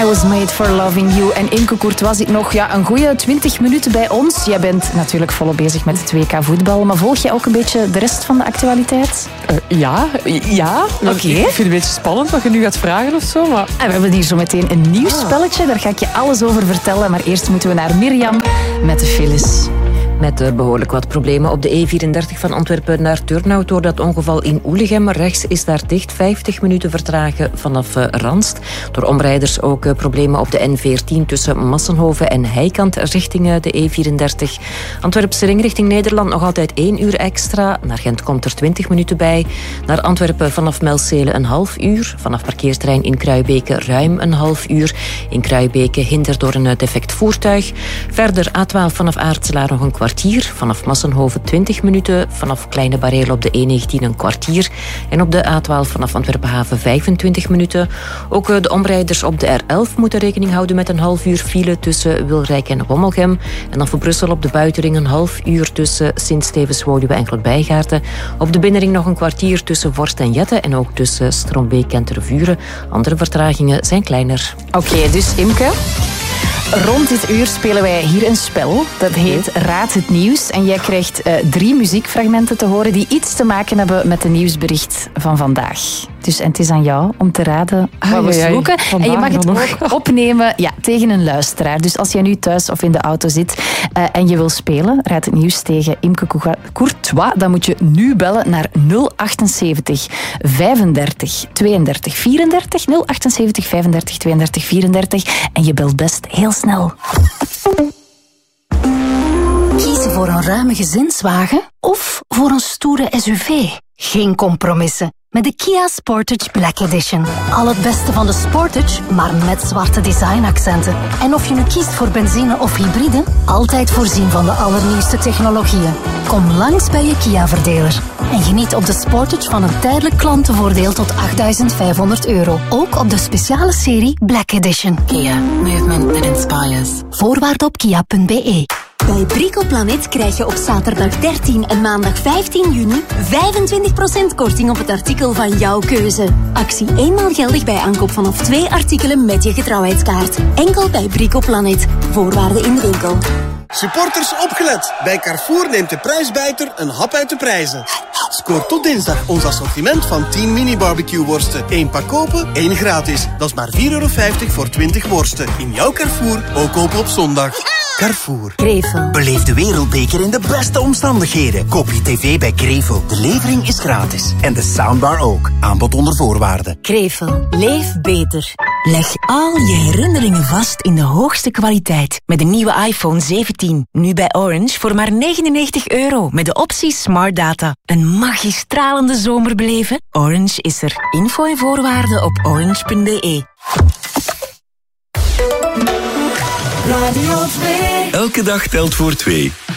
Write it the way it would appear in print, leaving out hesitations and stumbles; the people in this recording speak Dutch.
Was Made for Loving You. En Imke Courtois zit nog een goede 20 minuten bij ons. Jij bent natuurlijk volop bezig met het WK voetbal. Maar volg je ook een beetje de rest van de actualiteit? Ja. Oké. Ik vind het een beetje spannend wat je nu gaat vragen of zo. Maar... En we hebben hier zo meteen een nieuw spelletje. Daar ga ik je alles over vertellen. Maar eerst moeten we naar Mirjam met de files. Met behoorlijk wat problemen op de E34 van Antwerpen naar Turnhout door dat ongeval in Oelegem. Rechts is daar dicht, 50 minuten vertragen vanaf Ranst. Door omrijders ook problemen op de N14 tussen Massenhoven en Heikant richting de E34. Antwerpse ring richting Nederland nog altijd 1 uur extra. Naar Gent komt er 20 minuten bij. Naar Antwerpen vanaf Melcele een half uur. Vanaf parkeerterrein in Kruibeke ruim een half uur. In Kruibeke hinder door een defect voertuig. Verder A12 vanaf Aartselaar nog een kwartier. Vanaf Massenhoven 20 minuten. Vanaf Kleine Bareel op de E19 een kwartier. En op de A12 vanaf Antwerpenhaven 25 minuten. Ook de omrijders op de R11 moeten rekening houden met een half uur file tussen Wilrijk en Wommelgem. En dan voor Brussel op de buitenring een half uur tussen Sint-Stevens-Woluwe en Grootbijgaarden. Op de binnenring nog een kwartier tussen Vorst en Jette. En ook tussen Strombeek en Tervuren. Andere vertragingen zijn kleiner. Oké, dus Imke... Rond dit uur spelen wij hier een spel. Dat heet Raad het Nieuws. En jij krijgt 3 muziekfragmenten te horen die iets te maken hebben met de nieuwsbericht van vandaag. Dus, en het is aan jou om te raden wat we zoeken. En je mag het ook opnemen tegen een luisteraar. Dus als jij nu thuis of in de auto zit en je wil spelen, Raad het Nieuws tegen Imke Courtois, dan moet je nu bellen naar 078 35 32 34. 078 35 32 34. En je belt best heel snel. Kiezen voor een ruime gezinswagen of voor een stoere SUV? Geen compromissen. Met de Kia Sportage Black Edition. Al het beste van de Sportage, maar met zwarte designaccenten. En of je nu kiest voor benzine of hybride, altijd voorzien van de allernieuwste technologieën. Kom langs bij je Kia-verdeler. En geniet op de Sportage van een tijdelijk klantenvoordeel tot €8.500. Ook op de speciale serie Black Edition. Kia. Movement that inspires. Voorwaarden op kia.be. Bij Bricoplanet krijg je op zaterdag 13 en maandag 15 juni 25% korting op het artikel van jouw keuze. Actie eenmaal geldig bij aankoop vanaf 2 artikelen met je getrouwheidskaart. Enkel bij Bricoplanet. Voorwaarden in de winkel. Supporters opgelet. Bij Carrefour neemt de prijsbijter een hap uit de prijzen. Scoor tot dinsdag ons assortiment van 10 mini-barbecue-worsten. 1 pak kopen, 1 gratis. Dat is maar €4,50 voor 20 worsten. In jouw Carrefour, ook open op zondag. Carrefour. Krevel. Beleef de wereldbeker in de beste omstandigheden. Koop je tv bij Krevel. De levering is gratis. En de soundbar ook. Aanbod onder voorwaarden. Krevel. Leef beter. Leg al je herinneringen vast in de hoogste kwaliteit. Met de nieuwe iPhone 17. Nu bij Orange voor maar €99. Met de optie Smart Data. Een magistralende zomer beleven? Orange is er. Info en voorwaarden op orange.be. Radio 2. Elke dag telt voor 2.